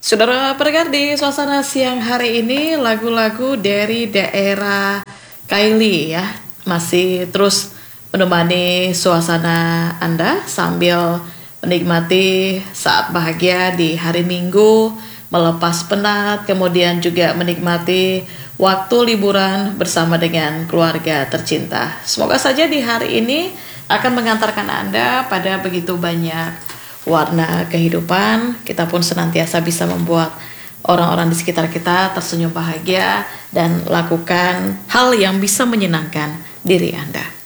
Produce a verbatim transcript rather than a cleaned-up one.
Saudara pendengar, di suasana siang hari ini lagu-lagu dari daerah Kaili ya masih terus menemani suasana Anda sambil menikmati saat bahagia di hari Minggu, melepas penat, kemudian juga menikmati waktu liburan bersama dengan keluarga tercinta. Semoga saja di hari ini akan mengantarkan Anda pada begitu banyak warna kehidupan. Kita pun senantiasa bisa membuat orang-orang di sekitar kita tersenyum bahagia dan lakukan hal yang bisa menyenangkan diri Anda.